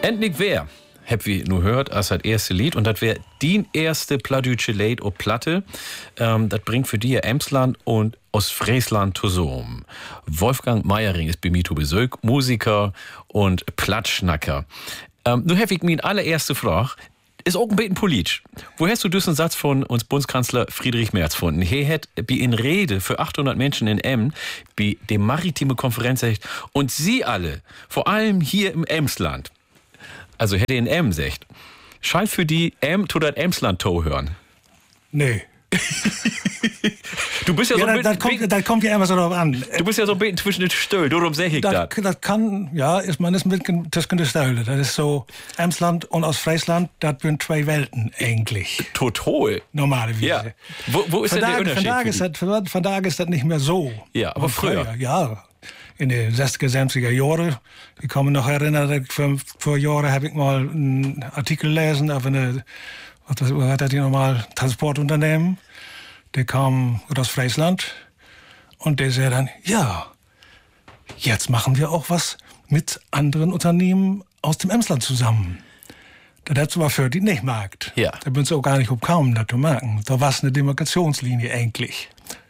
Endlich wer, hab wir nur gehört, als das erste Lied. Und das wäre die erste plattdeutsche Lied auf Platte. Das bringt für die Emsland und Ostfriesland zusammen. Wolfgang Meiering ist bei mir zu Besuch, Musiker und Plattschnacker. Nun habe ich meine allererste Frage. Ist auch ein bisschen politisch. Wo hast du diesen Satz von uns Bundeskanzler Friedrich Merz gefunden? Er hat bei in Rede für 800 Menschen in Emmen, bei der maritime Konferenz gesagt, und sie alle, vor allem hier im Emsland, also hätte in Emmen gesagt, scheint für die zu das Emsland-Toe hören. Nee. Du bist ja so ein bisschen... Das kommt ja immer so drauf an. Du bist ja so ein bisschen zwischen den Stühlen, darum sag ich das. Das kann, ja, man ist ein bisschen zwischen den Stühlen. Das ist so, Emsland und Ostfriesland, das sind zwei Welten eigentlich. Total. Normalerweise. Ja. Wo ist denn der Unterschied? Von da ist das nicht mehr so. Ja, aber früher. Ja, in den 60er, 70er Jahren. Ich kann mich noch erinnern, vor Jahren habe ich mal einen Artikel gelesen auf eine, was hat die nochmal, Transportunternehmen. Der kam aus Friesland und der sagte dann, ja, jetzt machen wir auch was mit anderen Unternehmen aus dem Emsland zusammen. Das hat zwar für die nicht gemacht. Ja. Da bin ich auch gar nicht gekommen, das zu machen. Da war es eine Demarkationslinie eigentlich.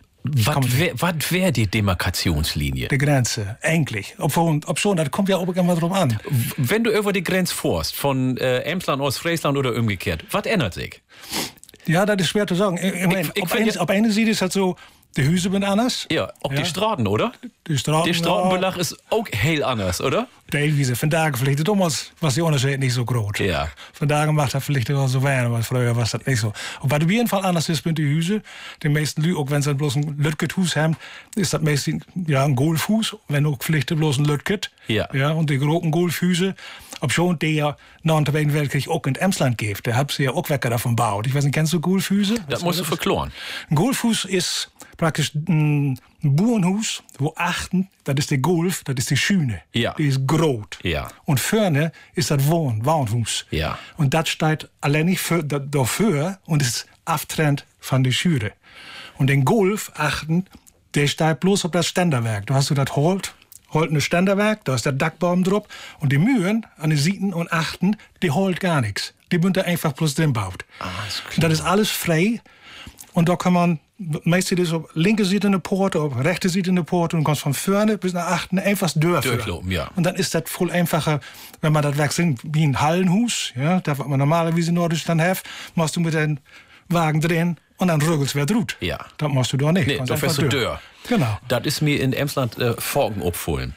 Was wäre die Demarkationslinie? Die Grenze, eigentlich. Ob schon, das kommt ja auch immer drauf an. Wenn du über die Grenze fährst, von Emsland, Ostfriesland oder umgekehrt, was ändert sich? Ja, das ist schwer zu sagen. Auf eine Seite ist halt so, die Hüse sind anders. Ja, auch die Straßen, oder? Die Straßenbelag ist auch heel anders, oder? Teilweise. Vandaag vielleicht damals was die Unterschied nicht so groß. Ja. Vandaag macht das vielleicht wel so weinig, aber früher war das nicht so. Und was auf jeden Fall anders ist mit den Hüse, die meisten Leute, auch wenn sie bloß ein Lütget-Hus haben, ist das meistens ja, ein Golfhus, wenn auch vielleicht bloß ein Lütget. Ja. Ja. Und die großen Golfhüse, ob schon der ja nach dem Zweiten Weltkrieg auch in Emsland gibt, der hat sie ja auch Wecker davon gebaut. Ich weiß nicht, kennst du Golfhüse? Das musst du verkloren. Ein Golfhus ist praktisch ein Bauernhus, wo achten, das ist der Golf, das ist die Schüne. Ja. Die ist groß. Ja. Und vorne ist das Wohnhus. Ja. Und das steht allein nicht dafür und ist abtrennt von der Schüre. Und den Golf achten, der steht bloß auf das Ständerwerk. Du hast das Holt ein Ständerwerk, da ist der Dachbaum drauf. Und die Mühen an den Sieten und Achten, die holt gar nichts. Die bünd da einfach bloß drin baut. Das ist alles frei. Und da kann man, meistens ist auf linke Seite eine Porte, auf rechte Seite eine Porte und kannst von vorne bis nach Achten einfach durchlopen, ja. Und dann ist das voll einfacher, wenn man das Werk singt, wie ein Hallenhus, ja, das was man normalerweise in Norddeutschland hat, machst du mit den Wagen drehen und dann rügelst wer drut. Ja. Das machst du da nicht. Nee, da fährst du durch. Genau. Das ist mir in Emsland Forken abfohlen.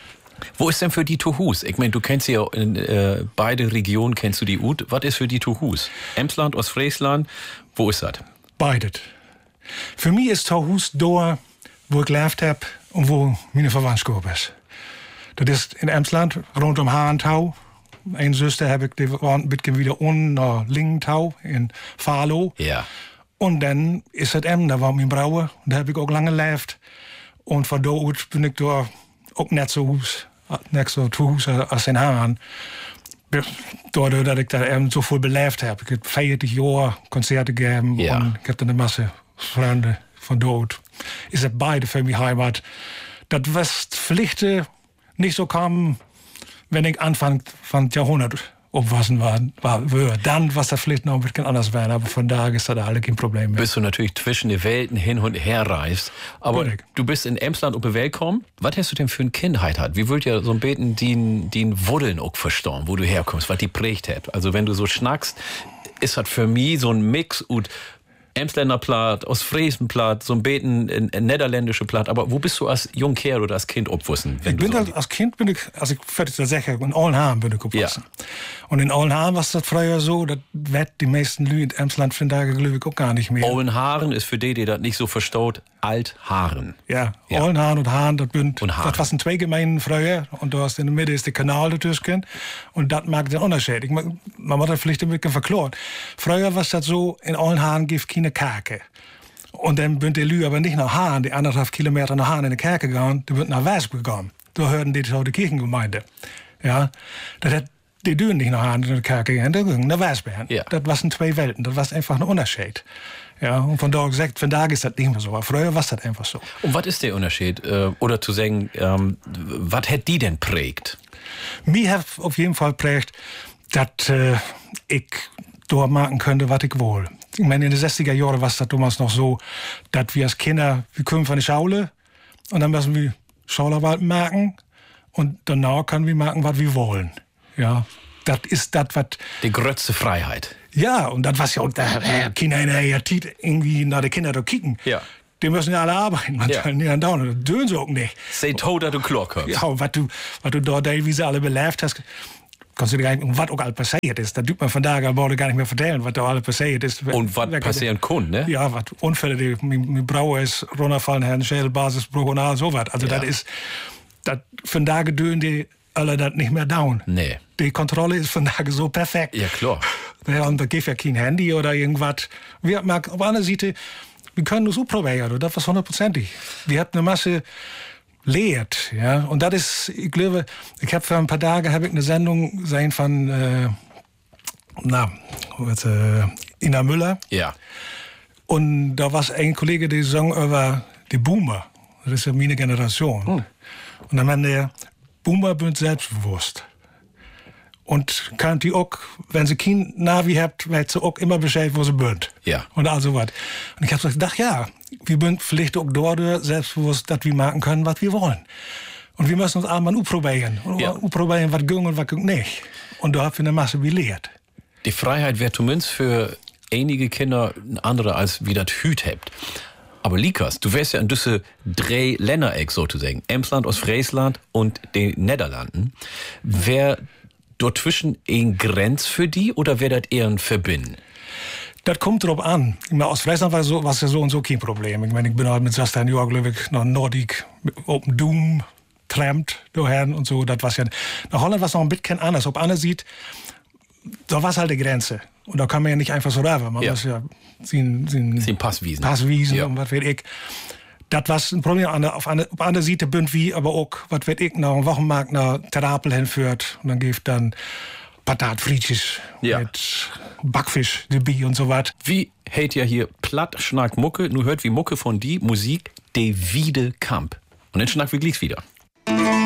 Wo ist denn für die Tuhus? Ich meine, du kennst ja in beide Regionen, kennst du die Ut. Was ist für die Tuhus? Emsland, Ostfriesland, wo ist das? Beides. Für mich ist Tuhus da, wo ich gelebt habe und wo meine Verwandtschaft ist. Das ist in Emsland, rund um Haantau. Eine Schwester habe ich, die war ein bisschen wieder unten nach Lingentau in Fahlo. Ja. Und dann ist es Emmen, da war mein Brauer. Und da habe ich auch lange gelebt. Und von da aus bin ich da auch nicht so zu Hus als in Haan. Doordat ich da eben so viel beleefd heb. Ik heb 40 jaar Konzerte gegeben. Ja. Und ich habe dann eine Masse Freunde von dort. Ist es beide für mich Heimat. Das was vielleicht nicht so kam, wenn ich Anfang von Jahrhundert opwassen war. Dann was das vielleicht noch ein bisschen anders wäre. Aber von da ist das alle kein Problem mehr. Bist du natürlich zwischen den Welten hin und her reist. Aber du bist in Emsland auf die Welt gekommen. Was hast du denn für eine Kindheit hat? Wie würd ja so ein Beten den Wuddeln auch verstorben, wo du herkommst, was die prägt hat? Also wenn du so schnackst, ist das für mich so ein Mix und Emsländer Platt, Ostfriesen Platt, so ein Beten niederländische Platt. Aber wo bist du als Jungkerl oder als Kind opwussen? Als Kind bin ich, als ich 40 in Olnhaan bin ich opwussen. Ja. Und in Olnhaan war das früher so, das wird die meisten Leute in Emsland finden, glaube ich, auch gar nicht mehr. Olnharen ist für die das nicht so verstaut, Altharen. Ja, Olnhaan und Haan, das waren zwei Gemeinden früher. Und da in der Mitte ist der Kanal dazwischen. Und das mag den Unterschied. Man muss das vielleicht ein bisschen verklären. Früher war das so, in Olnhaan gibt es keine Kerke. Und dann bünd die Lü aber nicht nach Haan, die 1,5 Kilometer nach Haan in die Kerke gegangen, die bünd nach Wesp gegangen. Da hörten die so die Kirchengemeinde. Ja, das hat die Düren nicht nach Haan in die Kerke gegangen, die gingen nach Wesp. Ja. Das waren zwei Welten, das war einfach ein Unterschied. Ja, und von da gesagt, von da ist das nicht mehr so. Aber früher war das einfach so. Und was ist der Unterschied? Oder zu sagen, was hat die denn prägt? Mir hat auf jeden Fall prägt, dass ich dort machen könnte, was ich will. Ich meine, in den 60er Jahren war es damals noch so, dass wir als Kinder, wir kommen von der Schule und dann müssen wir Schauarbeit machen und danach können wir machen, was wir wollen. Ja, das ist das, was... Die größte Freiheit. Ja, und das was ja auch, Kinder in der Zeit irgendwie nach den Kindern da kicken. Ja. Die müssen ja alle arbeiten, man kann nicht andauern, das dönen sie auch nicht. Sei tot, dass du klar kommst. Ja, und was du dort teilweise alle belebt hast, kannst du dir gar nicht, was auch alles passiert ist. Da tut man von da an gar nicht mehr vertellen, was da alles passiert ist. Und was passieren kann, ne? Ja, was Unfälle, die mit Brauer ist runterfallen, Herrn Schädelbasisbruch und all sowas. Also das ist, das von da gedönen die alle das nicht mehr down. Nee. Die Kontrolle ist von da so perfekt. Ja, klar. Ja, und da gibt ja kein Handy oder irgendwas. Wir haben auf der anderen Seite, wir können das auch probieren, das war 100%. Wir haben eine Masse lehrt, ja. Und das ist, ich glaube, ich habe vor ein paar Tagen eine Sendung gesehen von, Ina Müller. Ja. Und da war ein Kollege, der sang über die Boomer. Das ist ja meine Generation. Und dann meinte er, Boomer sind selbstbewusst. Und kann die auch, wenn sie kein Navi habt, weiß sie auch immer Bescheid, wo sie sind. Ja. Und all so was. Und ich habe gedacht, ja, wir sind vielleicht auch dort selbstbewusst, dass wir machen können, was wir wollen. Und wir müssen uns einmal probieren. Probieren, was ging und was ging nicht. Und da haben wir eine Masse gelehrt. Die Freiheit wäre zumindest für einige Kinder eine andere, als wie das Hüt habt. Aber Likas, du wärst ja in diese 3 Länder sozusagen. Emsland, Ostfriesland und den Niederlanden. Wäre dort zwischen ein Grenz für die oder wäre das eher ein Verbinden? Das kommt drauf an. Aus Friesland war es ja so und so kein Problem. Ich meine, ich bin halt mit 16 Jahren, glaube ich, nach Nordic, Open Doom, trampt dahin und so. Das war ja, nach Holland war es noch ein bisschen anders. Ob einer sieht, da war es halt die Grenze. Und da kann man ja nicht einfach so rüber. Man muss ja sind Passwiesen. Und was weiß ich. Das war ein Problem. Auf einer Seite bünd wie, aber auch, was weiß ich, nach einem Wochenmarkt nach Terapel hinführt. Und dann gibt dann Patatfrietjes mit Backfisch dabei und so was. Wie hält ihr hier platt schnack Mucke? Nur hört wie Mucke von die Musik, de Wiede Kamp. Und dann schnack wir gleich wieder.